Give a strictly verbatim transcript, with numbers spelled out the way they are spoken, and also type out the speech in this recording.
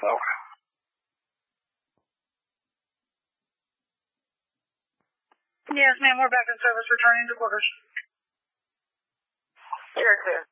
Okay. Yes, ma'am, we're back in service, returning to quarters. You're clear.